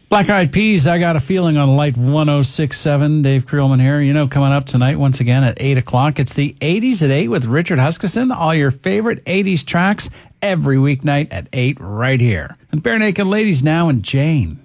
Black Eyed Peas, I Got a Feeling on Light 106.7. Dave Creelman here. You know, coming up tonight once again at 8 o'clock, it's the 80s at 8 with Richard Huskisson. All your favorite 80s tracks every weeknight at 8 right here. And Bare Naked Ladies now and Jane.